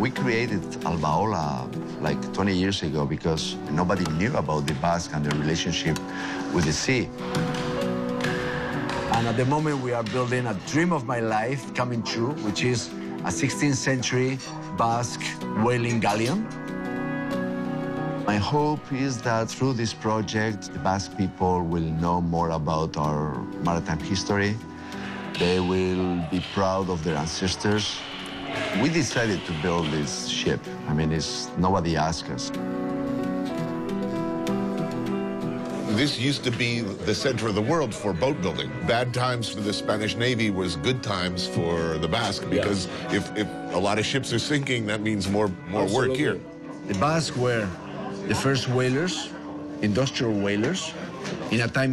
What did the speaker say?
We created Albaola like 20 years ago because nobody knew about the Basque and their relationship with the sea. And at the moment, we are building a dream of my life coming true, which is a 16th century Basque whaling galleon. My hope is that through this project, the Basque people will know more about our maritime history. They will be proud of their ancestors. We decided to build this ship. I mean, nobody asked us. This used to be the center of the world for boat building. Bad times for the Spanish Navy was good times for the Basque, because if a lot of ships are sinking, that means more work here. The Basque were the first whalers, industrial whalers, in a time